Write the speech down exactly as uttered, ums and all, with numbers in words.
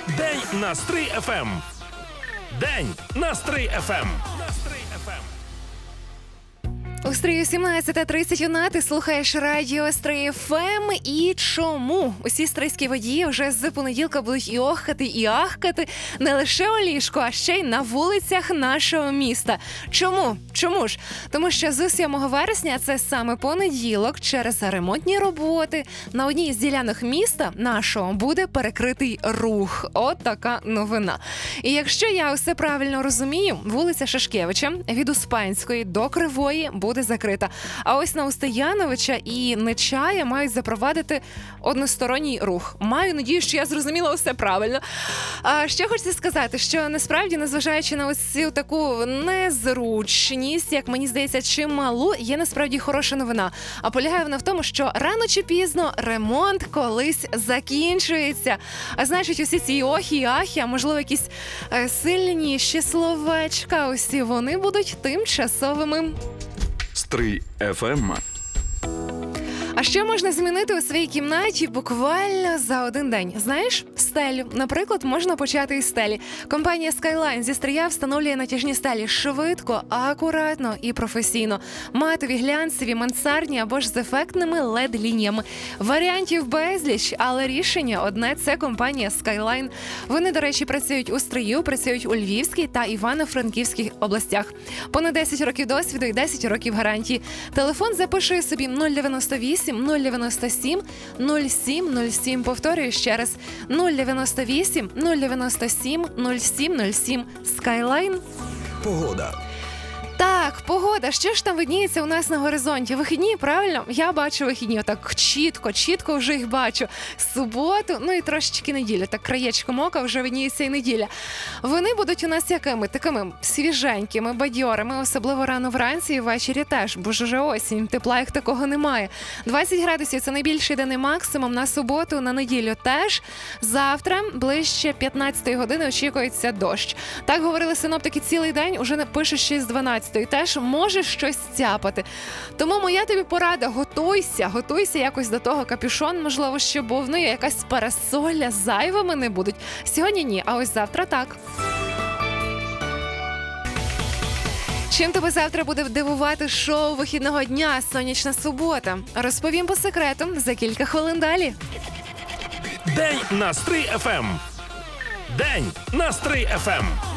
День на Стрий еф ем. День на Стрий еф ем. У Стрию сімнадцята тридцять одна, ти слухаєш радіо Стрий еф ем. І чому усі стрийські водії вже з понеділка будуть і охкати, і ахкати не лише у ліжку, а ще й на вулицях нашого міста. Чому? Чому ж? Тому що з сьомого вересня, це саме понеділок, через ремонтні роботи на одній з ділянок міста нашого буде перекритий рух. От така новина. І якщо я усе правильно розумію, вулиця Шашкевича від Успенської до Кривої буде закрита. А ось на Устияновича і Нечая мають запровадити односторонній рух. Маю надію, що я зрозуміла усе правильно. А ще хочеться сказати, що насправді, незважаючи на ось цю таку незручність, як мені здається, чималу, є насправді хороша новина. А полягає вона в тому, що рано чи пізно ремонт колись закінчується. А значить, усі ці охі і ахі, а можливо якісь е, сильні ще словечка, усі вони будуть тимчасовими. Стрий еф ем. А що можна змінити у своїй кімнаті буквально за один день? Знаєш? Стелю. Наприклад, можна почати із стелі. Компанія Skyline зі Стрия встановлює натяжні стелі швидко, акуратно і професійно. Матові, глянцеві, мансардні або ж з ефектними лед-лініями. Варіантів безліч, але рішення одне – це компанія Skyline. Вони, до речі, працюють у Стрию, працюють у Львівській та Івано-Франківській областях. Понад десять років досвіду і десять років гарантії. Телефон запиши собі нуль дев'яносто вісім нуль дев'яносто сім нуль сім нуль сім. Повторюю ще раз. нуль дев'яносто вісім нуль дев'яносто сім нуль сім нуль сім. Skyline. Погода. Так, погода. Що ж там видніється у нас на горизонті? Вихідні, правильно? Я бачу вихідні. Отак чітко, чітко вже їх бачу. Суботу, ну і трошечки неділя. Так краєчком ока вже видніється і неділя. Вони будуть у нас якими? Такими свіженькими, бадьорими, особливо рано вранці і ввечері теж, бо ж уже осінь, тепла як такого немає. двадцять градусів – це найбільший денний максимум. На суботу, на неділю теж. Завтра, ближче п'ятнадцятої години, очікується дощ. Так говорили синоптики цілий день, уже пишуть ще з дванадцятої. І теж може щось цяпати. Тому моя тобі порада – готуйся, готуйся якось до того. Капюшон, можливо, що був, ну і якась парасоля, зайвими не будуть. Сьогодні ні, а ось завтра так. Чим тебе завтра буде дивувати шоу вихідного дня «Сонячна субота»? Розповім по секрету за кілька хвилин далі. День на Стрий еф ем. День на Стрий еф ем.